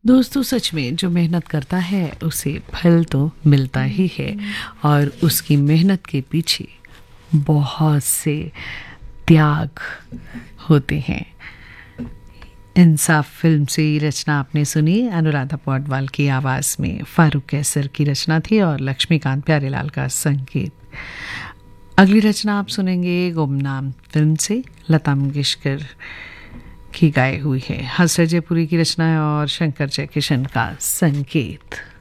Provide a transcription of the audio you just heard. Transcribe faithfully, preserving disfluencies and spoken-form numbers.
दोस्तों, सच में जो मेहनत करता है उसे फल तो मिलता ही है, और उसकी मेहनत के पीछे बहुत से त्याग होते हैं। इंसाफ फिल्म से रचना आपने सुनी, अनुराधा पौडवाल की आवाज़ में। फारूक कैसर की रचना थी और लक्ष्मीकांत प्यारेलाल का संगीत। अगली रचना आप सुनेंगे गुमनाम फिल्म से, लता मंगेशकर की गाई हुई है। हंसराज जयपुरी की रचना है और शंकर जयकिशन का संगीत।